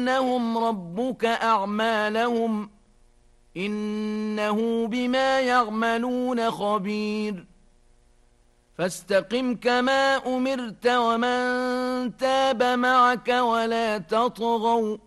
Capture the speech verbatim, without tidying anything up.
ليرينهم ربك أعمالهم إنه بما يعملون خبير فاستقم كما أمرت ومن تاب معك ولا تطغوا